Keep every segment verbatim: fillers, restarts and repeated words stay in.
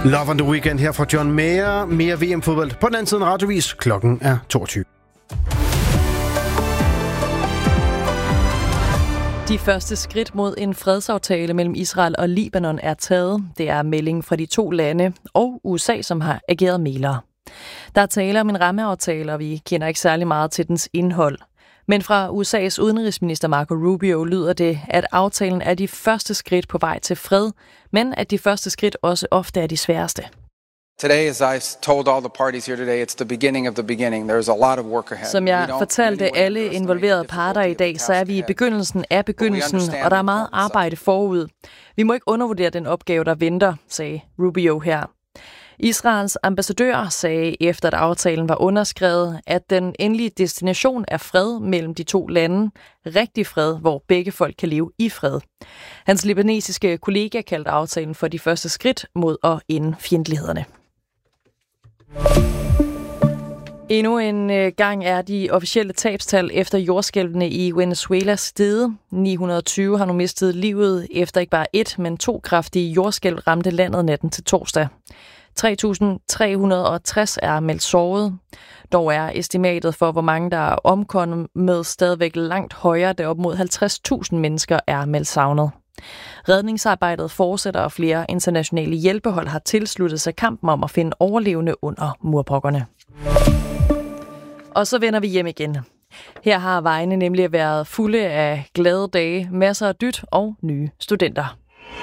Love on the Weekend her fra John Mayer. Mere V M-fodbold på den anden side af radiovis. Klokken er toogtyve. De første skridt mod en fredsaftale mellem Israel og Libanon er taget. Det er meldingen fra de to lande og U S A, som har ageret mæglere. Der er tale om en rammeaftale, og vi kender ikke særlig meget til dens indhold. Men fra U S A's udenrigsminister Marco Rubio lyder det, at aftalen er de første skridt på vej til fred, men at de første skridt også ofte er de sværeste. Today, as I told all the parties here today, it's the beginning of the beginning. There's a lot of work ahead. Som jeg fortalte alle involverede parter i dag, så er vi i begyndelsen af begyndelsen, og der er meget arbejde forud. Vi må ikke undervurdere den opgave, der venter, sagde Rubio her. Israels ambassadør sagde efter, at aftalen var underskrevet, at den endelige destination er fred mellem de to lande. Rigtig fred, hvor begge folk kan leve i fred. Hans libanesiske kollega kaldte aftalen for de første skridt mod at ende fjendtlighederne. Endnu en gang er de officielle tabstal efter jordskælvene i Venezuela steget. ni hundrede og tyve har nu mistet livet efter ikke bare et, men to kraftige jordskælv ramte landet natten til torsdag. tre tusind tre hundrede og tres er meldt såret. Dog er estimatet for, hvor mange der er omkommet, stadigvæk langt højere, da op mod halvtreds tusind mennesker er meldt savnet. Redningsarbejdet fortsætter, og flere internationale hjælpehold har tilsluttet sig kampen om at finde overlevende under murbrokkerne. Og så vender vi hjem igen. Her har vejene nemlig været fulde af glade dage, masser af dyt og nye studenter.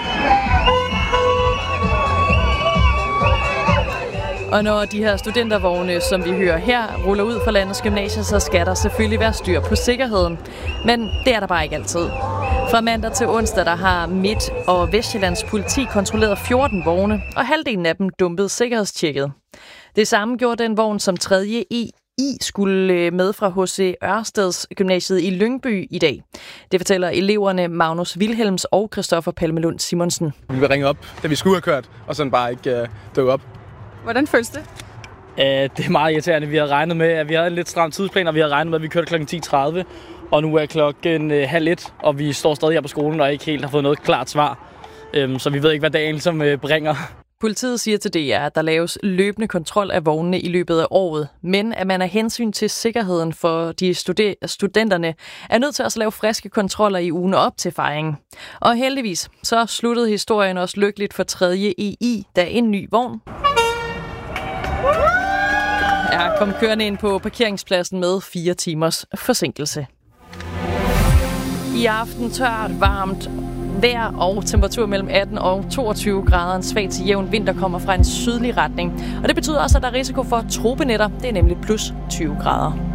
Og når de her studentervogne, som vi hører her, ruller ud fra landets gymnasier, så skal der selvfølgelig være styr på sikkerheden. Men det er der bare ikke altid. Fra mandag til onsdag, der har Midt- og Vestjyllands politi kontrolleret fjorten vogne, og halvdelen af dem dumpede sikkerhedstjekket. Det samme gjorde den vogn, som tredje E I skulle med fra H C Ørsteds Gymnasiet i Lyngby i dag. Det fortæller eleverne Magnus Wilhelms og Christoffer Palmelund Simonsen. Vi vil ringe op, da vi skulle have kørt, og sådan bare ikke uh, dukke op. Hvordan føles det? Uh, det er meget irriterende. Vi har regnet med, at vi havde en lidt stram tidsplan, og vi har regnet med, at vi kørte klokken ti tredive. Og nu er klokken uh, halv et, og vi står stadig her på skolen og ikke helt har fået noget klart svar. Um, så vi ved ikke, hvad dagen som uh, bringer. Politiet siger til D R, at der laves løbende kontrol af vognene i løbet af året, men at man af hensyn til sikkerheden for de studer- studenterne er nødt til at lave friske kontroller i ugen op til fejringen. Og heldigvis så sluttede historien også lykkeligt for tredje E I, da en ny vogn er kom kørende ind på parkeringspladsen med fire timers forsinkelse. I aften tørt, varmt vejr og temperatur mellem atten og toogtyve grader. En svag til jævn vind, der kommer fra en sydlig retning. Og det betyder også, at der er risiko for tropenætter. Det er nemlig plus tyve grader.